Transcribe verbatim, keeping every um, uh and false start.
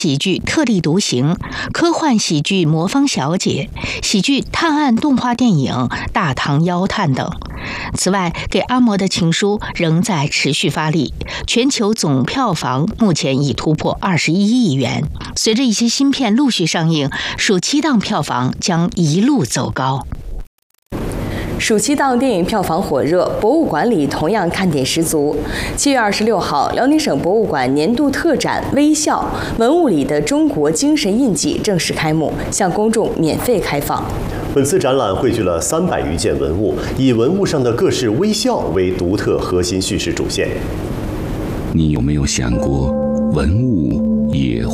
喜剧《特立独行》、科幻喜剧《魔方小姐》、喜剧探案动画电影《大唐妖探》等。此外，给阿嬷的情书仍在持续发力，全球总票房目前已突破二十一亿元。随着一些新片陆续上映，暑期档票房将一路走高。 暑期档电影票房火热，博物馆里同样看点十足。七月二十六号，辽宁省博物馆年度特展“微笑：文物里的中国精神印记”正式开幕，向公众免费开放。 本次展览汇聚了三百余件文物，以文物上的各式微笑为独特核心叙事主线。 你有没有想过，文物也